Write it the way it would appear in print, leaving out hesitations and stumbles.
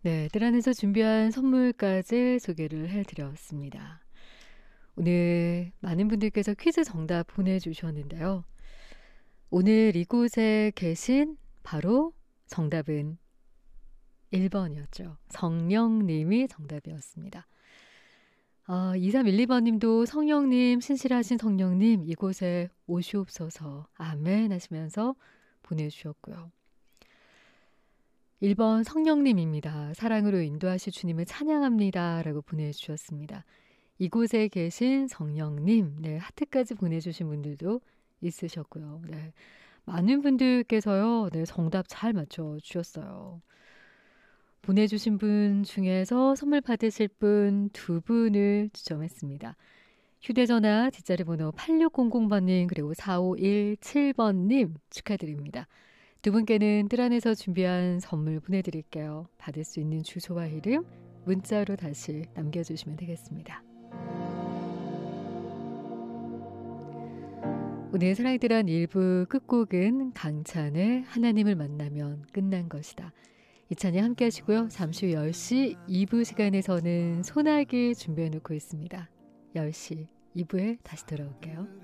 네, 뜰 안에서 준비한 선물까지 소개를 해드렸습니다. 오늘 많은 분들께서 퀴즈 정답 보내주셨는데요. 오늘 이곳에 계신 바로 정답은 1번이었죠. 성령님이 정답이었습니다. 2312번님도 성령님, 신실하신 성령님, 이곳에 오시옵소서. 아멘 하시면서 보내주셨고요. 1번 성령님입니다. 사랑으로 인도하실 주님을 찬양합니다. 라고 보내주셨습니다. 이곳에 계신 성령님, 네, 하트까지 보내주신 분들도 있으셨고요. 네, 많은 분들께서요, 네, 정답 잘 맞춰주셨어요. 보내주신 분 중에서 선물 받으실 분 2분을 추첨했습니다. 휴대전화 뒷자리 번호 8600번님 그리고 4517번님 축하드립니다. 2분께는 뜰 안에서 준비한 선물 보내드릴게요. 받을 수 있는 주소와 이름 문자로 다시 남겨주시면 되겠습니다. 오늘 사랑의 뜰 안 1부 끝곡은 강찬의 하나님을 만나면 끝난 것이다. 이 찬양 함께 하시고요. 잠시 후 10시 2부 시간에서는 소나기 준비해 놓고 있습니다. 10시 2부에 다시 돌아올게요.